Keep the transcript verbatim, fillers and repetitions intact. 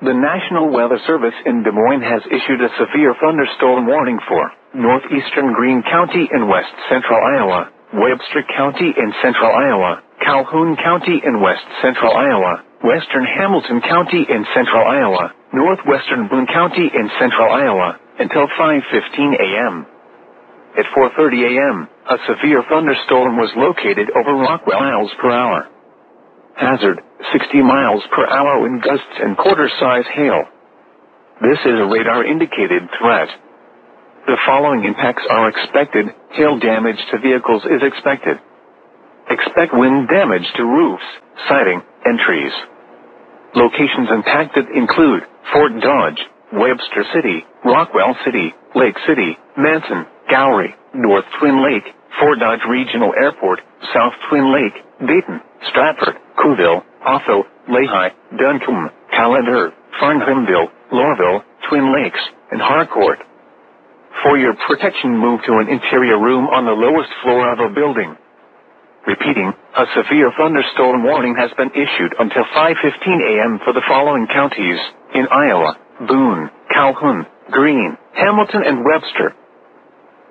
The National Weather Service in Des Moines has issued a severe thunderstorm warning for northeastern Greene County in west central Iowa, Webster County in central Iowa, Calhoun County in west central Iowa, western Hamilton County in central Iowa, northwestern Boone County in central Iowa, until five fifteen a m At four thirty a m, a severe thunderstorm was located over Rockwell miles per hour. Hazard, sixty miles per hour wind gusts and quarter-size hail. This is a radar-indicated threat. The following impacts are expected. Hail damage to vehicles is expected. Expect wind damage to roofs, siding, and trees. Locations impacted include Fort Dodge, Webster City, Rockwell City, Lake City, Manson, Gowrie, North Twin Lake, Fort Dodge Regional Airport, South Twin Lake, Dayton, Stratford, Cooville, Otho, Lehigh, Duncombe, Callender, Farnhamville, Lorville, Twin Lakes, and Harcourt. For your protection, move to an interior room on the lowest floor of a building. Repeating, a severe thunderstorm warning has been issued until five fifteen a m for the following counties in Iowa: Boone, Calhoun, Greene, Hamilton, and Webster.